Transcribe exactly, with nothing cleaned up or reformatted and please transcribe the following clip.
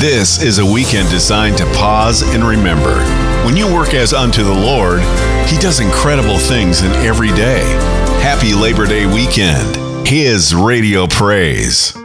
This is a weekend designed to pause and remember. When you work as unto the Lord, He does incredible things in every day. Happy Labor Day weekend. His Radio Praise.